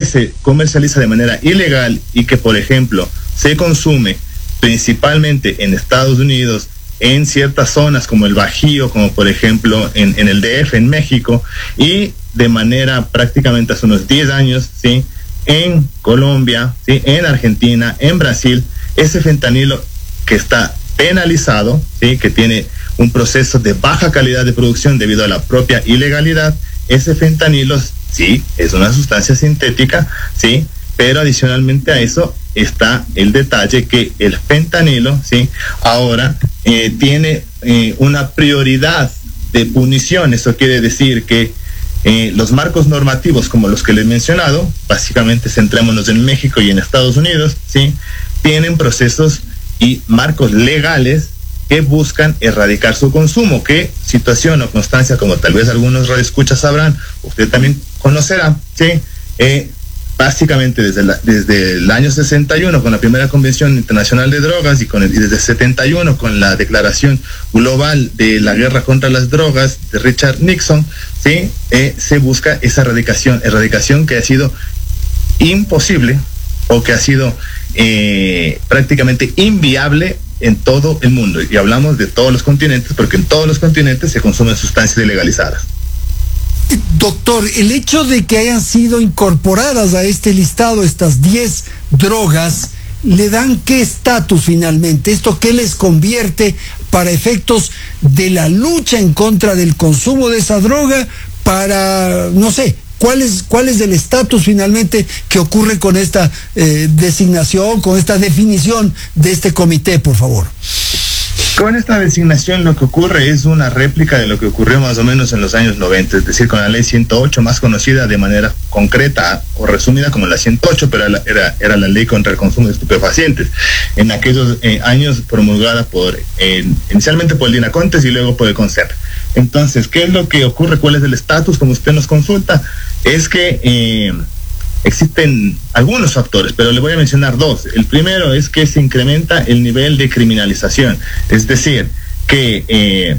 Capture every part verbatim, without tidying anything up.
se comercializa de manera ilegal y que, por ejemplo, se consume principalmente en Estados Unidos, en ciertas zonas como el Bajío, como por ejemplo en, en el D F, en México, y de manera prácticamente hace unos diez años, ¿sí?, en Colombia, ¿sí?, en Argentina, en Brasil, ese fentanilo que está penalizado, ¿sí?, que tiene un proceso de baja calidad de producción debido a la propia ilegalidad, ese fentanilo sí es una sustancia sintética, sí, pero adicionalmente a eso está el detalle que el fentanilo, sí, ahora eh, tiene eh, una prioridad de punición. Eso quiere decir que eh, los marcos normativos como los que les he mencionado, básicamente centrémonos en México y en Estados Unidos, sí, tienen procesos y marcos legales que buscan erradicar su consumo. ¿Qué situación o constancia, como tal vez algunos radioescuchas sabrán, usted también conocerá, sí, eh, básicamente desde, la, desde el año sesenta y uno con la primera Convención Internacional de Drogas y, con el, y desde el setenta y uno con la Declaración Global de la Guerra contra las Drogas de Richard Nixon, sí, eh, se busca esa erradicación, erradicación que ha sido imposible o que ha sido eh, prácticamente inviable en todo el mundo. Y hablamos de todos los continentes porque en todos los continentes se consumen sustancias ilegalizadas. Doctor, el hecho de que hayan sido incorporadas a este listado estas diez drogas, ¿le dan qué estatus finalmente? ¿Esto qué les convierte para efectos de la lucha en contra del consumo de esa droga? Para, no sé, ¿cuál es, cuál es el estatus finalmente que ocurre con esta eh, designación, con esta definición de este comité, por favor? Con esta designación lo que ocurre es una réplica de lo que ocurrió más o menos en los años noventa, es decir, con la ley ciento ocho, más conocida de manera concreta o resumida como la ciento ocho, pero era, era, era la ley contra el consumo de estupefacientes. En aquellos eh, años promulgada por, eh, inicialmente por el DINACONTES y luego por el CONCEP. Entonces, ¿qué es lo que ocurre? ¿Cuál es el estatus? Como usted nos consulta, es que eh, existen algunos factores, pero le voy a mencionar dos. El primero es que se incrementa el nivel de criminalización, es decir, que eh,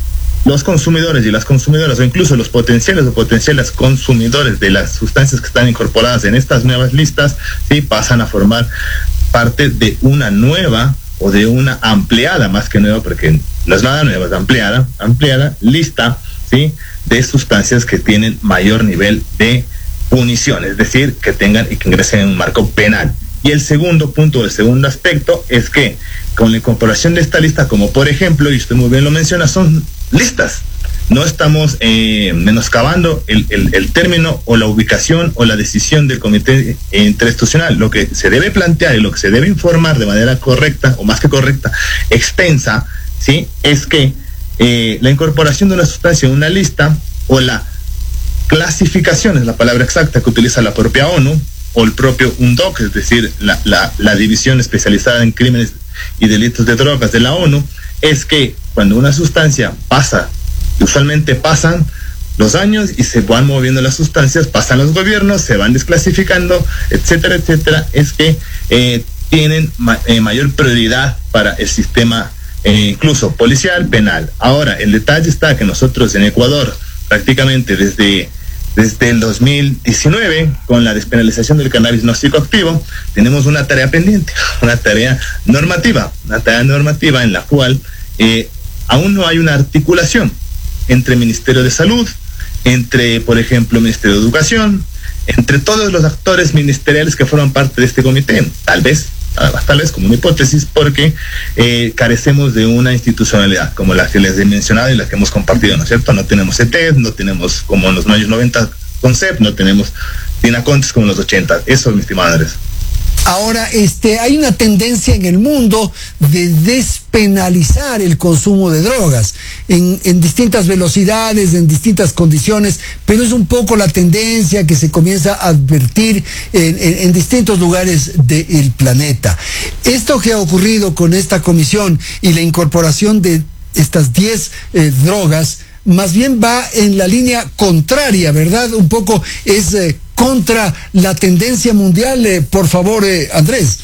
los consumidores y las consumidoras, o incluso los potenciales o potenciales consumidores de las sustancias que están incorporadas en estas nuevas listas, sí, pasan a formar parte de una nueva o de una ampliada, más que nueva, porque no es nada nueva, es ampliada, ampliada lista, sí, de sustancias que tienen mayor nivel de punición, es decir, que tengan y que ingresen en un marco penal. Y el segundo punto, el segundo aspecto, es que con la incorporación de esta lista, como por ejemplo, y usted muy bien lo menciona, son listas. No estamos eh, menoscabando el, el, el término o la ubicación o la decisión del comité interinstitucional. Lo que se debe plantear y lo que se debe informar de manera correcta, o más que correcta, extensa, ¿sí?, es que eh, la incorporación de una sustancia en una lista o la clasificación, es la palabra exacta que utiliza la propia ONU, o el propio UNDOC, es decir, la, la, la división especializada en crímenes y delitos de drogas de la ONU, es que cuando una sustancia pasa, usualmente pasan los años y se van moviendo las sustancias, pasan los gobiernos, se van desclasificando, etcétera, etcétera, es que eh, tienen ma eh, mayor prioridad para el sistema, eh, incluso policial, penal. Ahora, el detalle está que nosotros en Ecuador, prácticamente desde, desde el dos mil diecinueve, con la despenalización del cannabis no psicoactivo, tenemos una tarea pendiente, una tarea normativa, una tarea normativa en la cual eh, aún no hay una articulación entre Ministerio de Salud, entre, por ejemplo, Ministerio de Educación, entre todos los actores ministeriales que forman parte de este comité. Tal vez, tal vez como una hipótesis, porque eh, carecemos de una institucionalidad como la que les he mencionado y la que hemos compartido, ¿no es cierto? No tenemos C T E D, no tenemos como en los años noventa CONCEP, no tenemos DINACONTES como en los ochenta. Eso, mi estimado Andrés. Ahora, este, hay una tendencia en el mundo de despenalizar el consumo de drogas en, en distintas velocidades, en distintas condiciones, pero es un poco la tendencia que se comienza a advertir en, en, en distintos lugares del planeta. Esto que ha ocurrido con esta comisión y la incorporación de estas diez eh, drogas, más bien va en la línea contraria, ¿verdad? Un poco es eh, contra la tendencia mundial. Eh, por favor, eh, Andrés.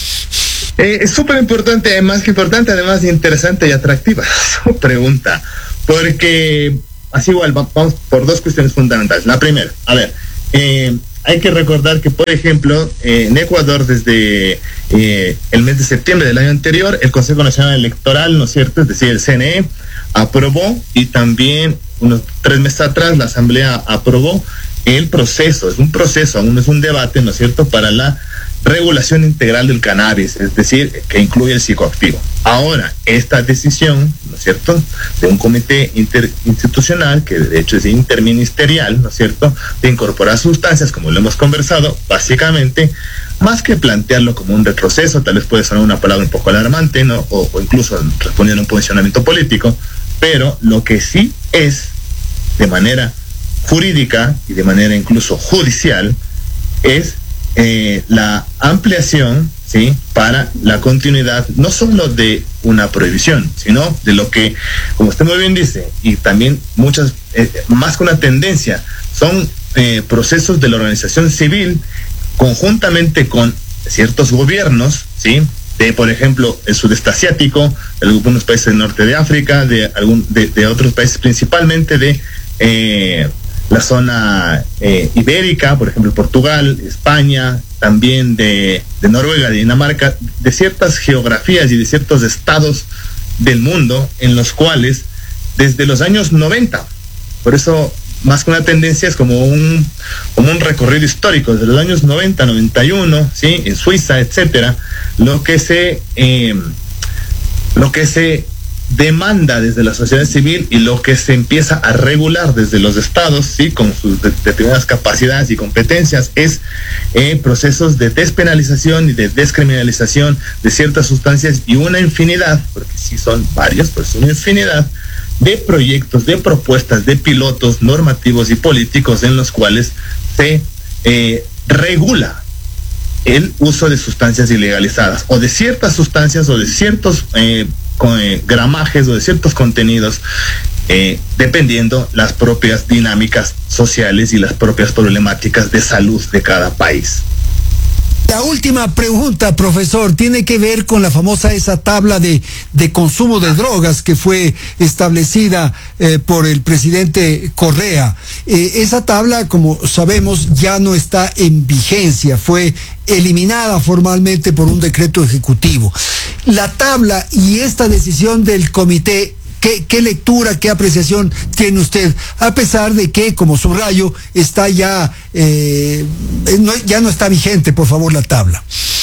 Eh, es súper importante, más que importante, además interesante y atractiva su pregunta, porque así igual vamos por dos cuestiones fundamentales. La primera, a ver, eh, hay que recordar que, por ejemplo, eh, en Ecuador, desde eh, el mes de septiembre del año anterior, el Consejo Nacional Electoral, ¿no es cierto?, es decir, el C N E, aprobó, y también unos tres meses atrás la Asamblea aprobó el proceso, es un proceso, aún no es un debate, ¿no es cierto?, para la regulación integral del cannabis, es decir, que incluye el psicoactivo. Ahora, esta decisión, ¿no es cierto?, de un comité interinstitucional, que de hecho es interministerial, ¿no es cierto?, de incorporar sustancias, como lo hemos conversado, básicamente, más que plantearlo como un retroceso, tal vez puede sonar una palabra un poco alarmante, ¿no?, o, o incluso respondiendo a un posicionamiento político, pero lo que sí es, de manera jurídica y de manera incluso judicial, es Eh, la ampliación, ¿sí?, para la continuidad no solo de una prohibición, sino de lo que, como usted muy bien dice, y también muchas, eh, más que una tendencia, son eh, procesos de la organización civil conjuntamente con ciertos gobiernos, ¿sí?, de, por ejemplo, el sudeste asiático, de algunos países del norte de África, de, algún, de, de otros países, principalmente de eh, la zona eh, ibérica, por ejemplo, Portugal, España, también de, de Noruega, de Dinamarca, de ciertas geografías y de ciertos estados del mundo en los cuales desde los años noventa, por eso más que una tendencia es como un, como un recorrido histórico, desde los años noventa, noventa y uno, ¿sí?, en Suiza, etcétera, lo que se, eh, lo que se demanda desde la sociedad civil y lo que se empieza a regular desde los estados, sí, con sus determinadas capacidades y competencias, es eh, procesos de despenalización y de descriminalización de ciertas sustancias y una infinidad, porque sí son varios, pues una infinidad de proyectos, de propuestas, de pilotos normativos y políticos en los cuales se eh, regula el uso de sustancias ilegalizadas o de ciertas sustancias o de ciertos eh, con eh, gramajes o de ciertos contenidos, eh, dependiendo las propias dinámicas sociales y las propias problemáticas de salud de cada país. La última pregunta, profesor, tiene que ver con la famosa esa tabla de, de consumo de drogas que fue establecida eh, por el presidente Correa. Eh, esa tabla, como sabemos, ya no está en vigencia, fue eliminada formalmente por un decreto ejecutivo. La tabla y esta decisión del comité, ¿Qué, ¿Qué lectura, qué apreciación tiene usted? A pesar de que, como subrayo, está ya, eh, no, ya no está vigente, por favor, la tabla.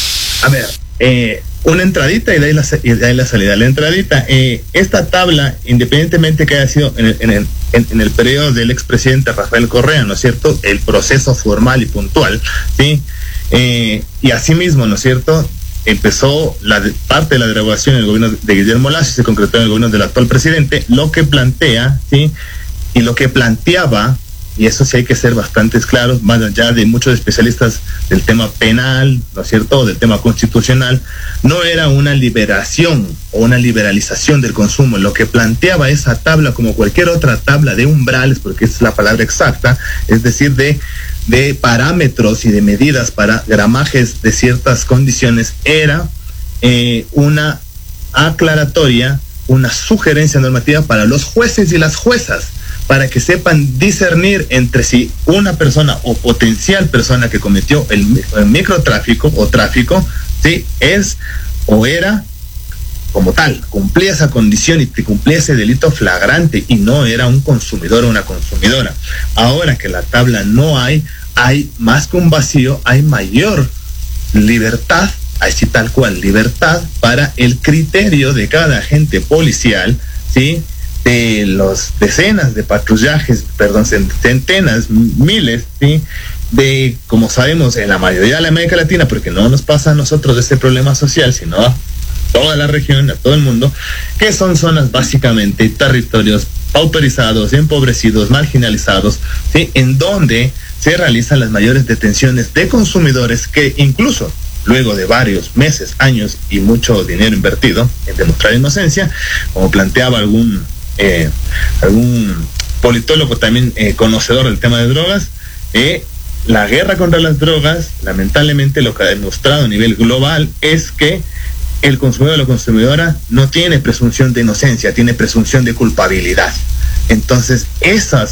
A ver, eh, una entradita y de ahí la, y de ahí la salida. La entradita, eh, esta tabla, independientemente que haya sido en el, en el, en, en el periodo del expresidente Rafael Correa, ¿no es cierto?, el proceso formal y puntual, ¿sí? Eh, y asimismo, ¿no es cierto?, empezó la de, parte de la derogación en el gobierno de Guillermo Lasso y se concretó en el gobierno del actual presidente, lo que plantea, ¿sí?, y lo que planteaba, y eso sí hay que ser bastante claros, más allá de muchos especialistas del tema penal, ¿no es cierto?, o del tema constitucional, no era una liberación o una liberalización del consumo. Lo que planteaba esa tabla, como cualquier otra tabla de umbrales, porque esa es la palabra exacta, es decir, de de parámetros y de medidas para gramajes de ciertas condiciones, era eh, una aclaratoria, una sugerencia normativa para los jueces y las juezas, para que sepan discernir entre si una persona o potencial persona que cometió el, el microtráfico o tráfico, ¿sí?, es o era como tal, cumplía esa condición y cumplía ese delito flagrante y no era un consumidor o una consumidora. Ahora que la tabla no hay, hay más que un vacío, hay mayor libertad, así tal cual, libertad para el criterio de cada agente policial, ¿sí?, de los decenas de patrullajes, perdón, centenas, miles, ¿sí?, de, como sabemos, en la mayoría de la América Latina, porque no nos pasa a nosotros este problema social, sino a toda la región, a todo el mundo, que son zonas básicamente territorios pauperizados, empobrecidos, marginalizados, ¿sí?, en donde se realizan las mayores detenciones de consumidores que incluso luego de varios meses, años y mucho dinero invertido en demostrar inocencia, como planteaba algún eh, algún politólogo también eh, conocedor del tema de drogas, eh, la guerra contra las drogas, lamentablemente lo que ha demostrado a nivel global es que el consumidor o la consumidora no tiene presunción de inocencia, tiene presunción de culpabilidad. Entonces, esas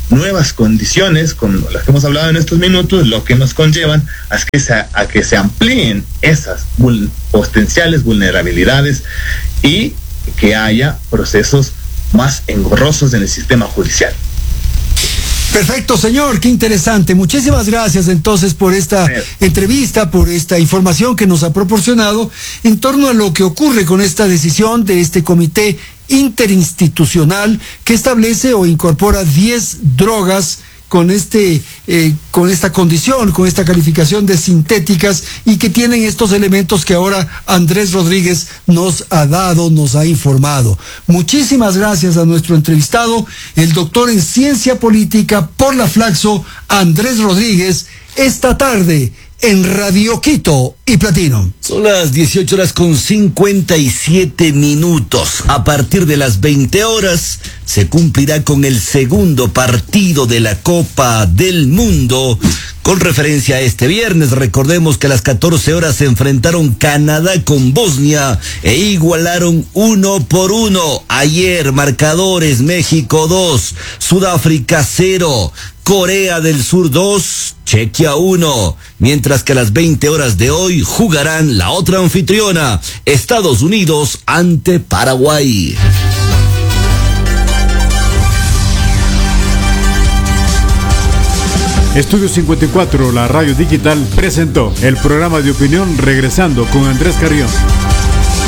nuevas condiciones, con las que hemos hablado en estos minutos, lo que nos conllevan a que se, a que se amplíen esas vul- potenciales vulnerabilidades y que haya procesos más engorrosos en el sistema judicial. Perfecto, señor, qué interesante. Muchísimas gracias entonces por esta sí. entrevista, por esta información que nos ha proporcionado en torno a lo que ocurre con esta decisión de este comité interinstitucional que establece o incorpora diez drogas con este eh, con esta condición, con esta calificación de sintéticas y que tienen estos elementos que ahora Andrés Rodríguez nos ha dado, nos ha informado. Muchísimas gracias a nuestro entrevistado, el doctor en ciencia política por la Flaxo, Andrés Rodríguez, esta tarde en Radio Quito y Platino. Son las dieciocho horas con cincuenta y siete minutos. A partir de las veinte horas se cumplirá con el segundo partido de la Copa del Mundo. Con referencia a este viernes, recordemos que a las catorce horas se enfrentaron Canadá con Bosnia e igualaron uno por uno. Ayer, marcadores: México dos, Sudáfrica cero, Corea del Sur dos, Chequia uno, mientras que a las veinte horas de hoy jugarán la otra anfitriona, Estados Unidos ante Paraguay. Estudio cincuenta y cuatro, la radio digital, presentó el programa de opinión Regresando con Andrés Carrión.